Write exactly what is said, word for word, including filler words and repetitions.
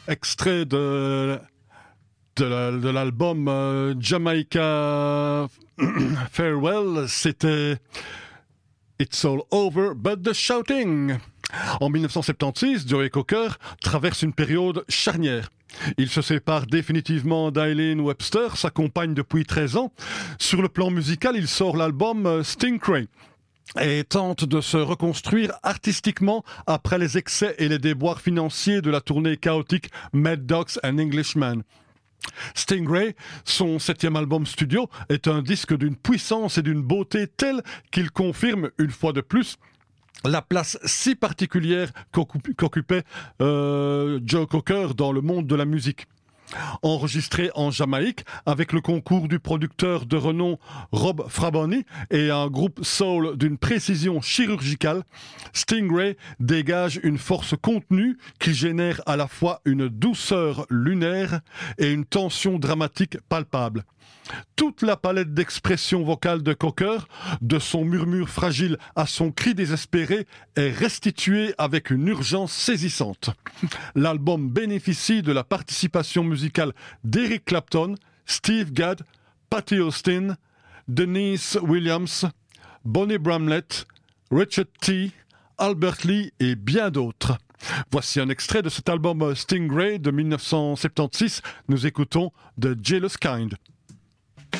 Extrait de, de, la- de l'album euh, Jamaica Farewell, c'était It's All Over But the Shouting. En dix-neuf cent soixante-seize, Joe Cocker traverse une période charnière. Il se sépare définitivement d'Eileen Webster, sa compagne depuis treize ans. Sur le plan musical, il sort l'album euh, Stingray et tente de se reconstruire artistiquement après les excès et les déboires financiers de la tournée chaotique Mad Dogs and Englishmen. Stingray, son septième album studio, est un disque d'une puissance et d'une beauté telle qu'il confirme une fois de plus la place si particulière qu'occup- qu'occupait euh, Joe Cocker dans le monde de la musique. Enregistré en Jamaïque avec le concours du producteur de renom Rob Fraboni et un groupe soul d'une précision chirurgicale, Stingray dégage une force contenue qui génère à la fois une douceur lunaire et une tension dramatique palpable. Toute la palette d'expression vocale de Cocker, de son murmure fragile à son cri désespéré, est restituée avec une urgence saisissante. L'album bénéficie de la participation musicale d'Eric Clapton, Steve Gadd, Patti Austin, Denise Williams, Bonnie Bramlett, Richard T., Albert Lee et bien d'autres. Voici un extrait de cet album Stingray de dix-neuf cent soixante-seize. Nous écoutons The Jealous Kind.